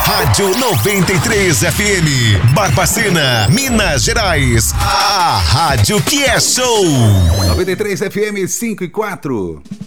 Rádio 93 FM, Barbacena, Minas Gerais. A rádio que é show. 93 FM 5 e 4.